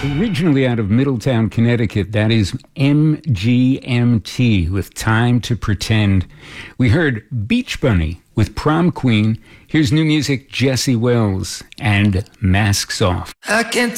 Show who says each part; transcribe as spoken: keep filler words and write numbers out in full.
Speaker 1: Originally out of Middletown, Connecticut, that is M G M T with Time to Pretend. We heard Beach Bunny with Prom Queen. Here's new music, Jesse Wells and Masks Off.
Speaker 2: I can't